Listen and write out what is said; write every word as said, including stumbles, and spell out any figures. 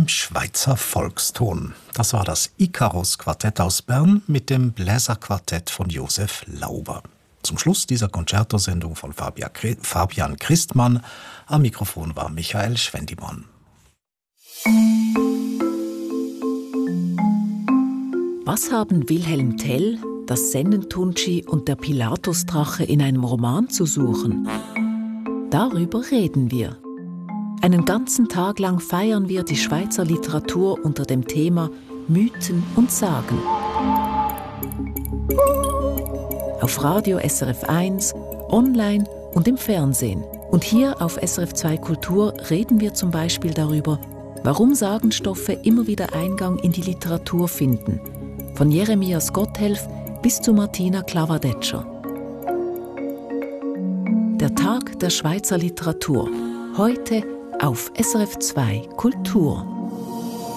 im Schweizer Volkston. Das war das Ikarus-Quartett aus Bern mit dem Bläserquartett von Josef Lauber. Zum Schluss dieser Concerto-Sendung von Fabian Christmann. Am Mikrofon war Michael Schwendimann. Was haben Wilhelm Tell, das Sennentuntschi und der Pilatusdrache in einem Roman zu suchen? Darüber reden wir. Einen ganzen Tag lang feiern wir die Schweizer Literatur unter dem Thema Mythen und Sagen. Auf Radio S R F eins, online und im Fernsehen. Und hier auf S R F zwei Kultur reden wir zum Beispiel darüber, warum Sagenstoffe immer wieder Eingang in die Literatur finden. Von Jeremias Gotthelf bis zu Martina Klavadetscher. Der Tag der Schweizer Literatur. Heute auf S R F zwei Kultur.